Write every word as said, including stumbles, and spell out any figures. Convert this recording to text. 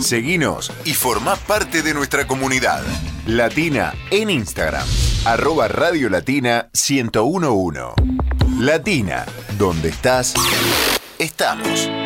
Seguinos y formá parte de nuestra comunidad. Latina en Instagram, arroba Radio Latina ciento uno punto uno. Latina, donde estás, estamos.